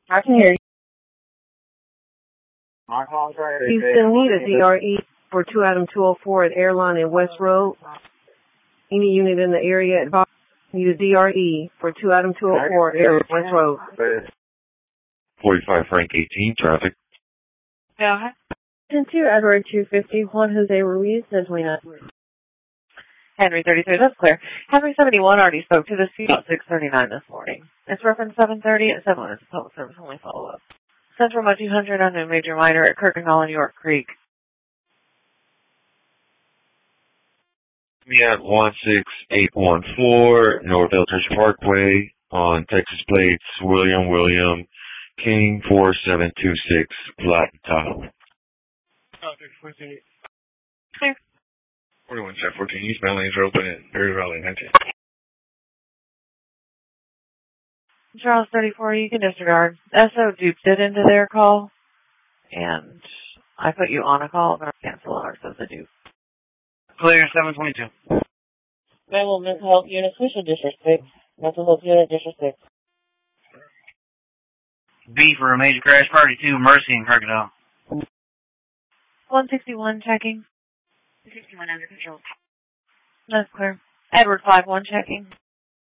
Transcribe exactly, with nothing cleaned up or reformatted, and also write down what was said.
I can hear you. My call's right. You still need a D R E for two item two oh four at Airline and West Road. Any unit in the area at need a D R E for two item two oh four at Airline and West Road. forty-five Frank eighteen, traffic. Yeah. ten two, Edward two fifty, Juan Jose Ruiz, ten twenty-nine. Henry thirty-three, that's clear. Henry seventy-one already spoke to the C at six thirty-nine this morning. It's reference seven thirty at seven minutes public service only follow-up. Central Mud two hundred on a major minor at Kirkenhall and York Creek. Me at one six eight one four North Eldridge Parkway on Texas plates, William William King four seven two six, Latin Tahoe. Clear. forty-one South fourteen eastbound lanes are open at Berry Valley nineteen. Charles thirty-four, you can disregard. S O duped it into their call, and I put you on a call, but I cancel ours as a dupe. Clear, seven twenty-two. Mental Mental Health Unit, Special District six. Mental Health Unit, District six. B for a major crash party two, Mercy in Kirkendall. one sixty-one checking. one sixty-one under control. That's clear. Edward five one checking.